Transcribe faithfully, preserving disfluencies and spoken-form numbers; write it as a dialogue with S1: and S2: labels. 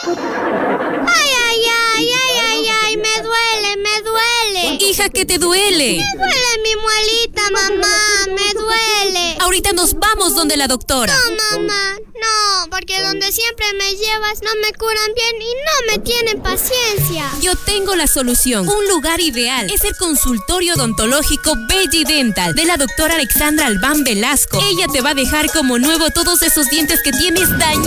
S1: Ay, ay, ay, ay, ay, ay, me duele, me duele.
S2: Hija, ¿qué te duele?
S1: Me duele mi muelita, mamá, me duele.
S2: Ahorita nos vamos donde la doctora.
S1: No, mamá, no, porque donde siempre me llevas no me curan bien y no me tienen paciencia.
S2: Yo tengo la solución. Un lugar ideal es el consultorio odontológico Belly Dental de la doctora Alexandra Albán Velasco. Ella te va a dejar como nuevo todos esos dientes que tienes dañados.